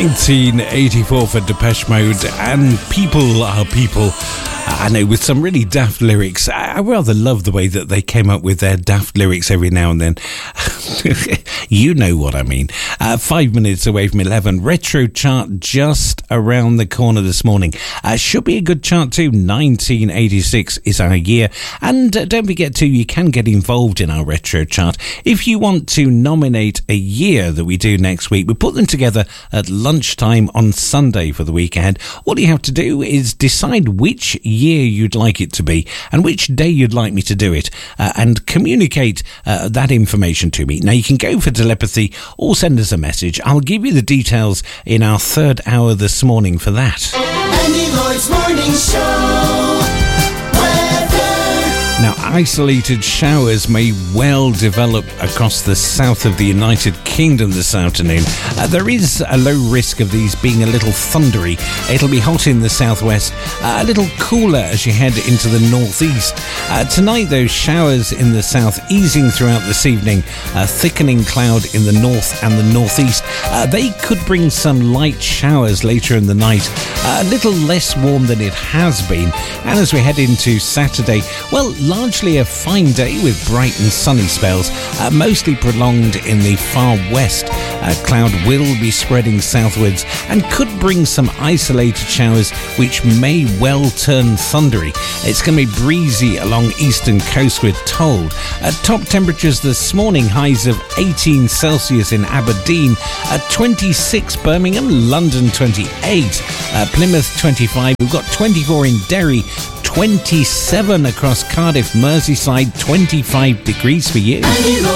1984 for Depeche Mode, and People Are People. I know, with some really daft lyrics. I rather love the way that they came up with their daft lyrics every now and then. You know what I mean. 5 minutes away from 11. Retro chart just around the corner this morning. Should be a good chart too. 1986 is our year. And don't forget too, you can get involved in our retro chart. If you want to nominate a year that we do next week, we put them together at lunchtime on Sunday for the week ahead. All you have to do is decide which year you'd like it to be and which day you'd like me to do it, and communicate that information to me. Now, you can go for telepathy or send us a message. I'll give you the details in our third hour this morning for that. Andy Lloyd's Morning Show. Now, isolated showers may well develop across the south of the United Kingdom this afternoon. There is a low risk of these being a little thundery. It'll be hot in the southwest, a little cooler as you head into the northeast. Tonight, those showers in the south easing throughout this evening, a thickening cloud in the north and the northeast. They could bring some light showers later in the night, a little less warm than it has been. And as we head into Saturday, well, largely a fine day with bright and sunny spells, mostly prolonged in the far west. Cloud will be spreading southwards and could bring some isolated showers which may well turn thundery. It's going to be breezy along eastern coast, we're told. Top temperatures this morning, highs of 18 Celsius in Aberdeen, 26 Birmingham, London 28, Plymouth 25, we've got 24 in Derry, 27 across Cardiff, Merseyside, 25 degrees for you.